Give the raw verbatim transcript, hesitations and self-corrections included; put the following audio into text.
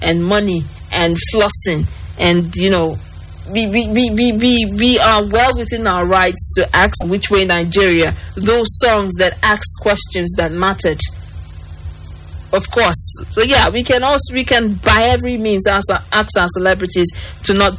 and money and flossing, and you know, we we, we, we, we we are well within our rights to ask Which Way Nigeria, those songs that asked questions that mattered. Of course. So yeah, we can also we can by every means ask, ask our celebrities to not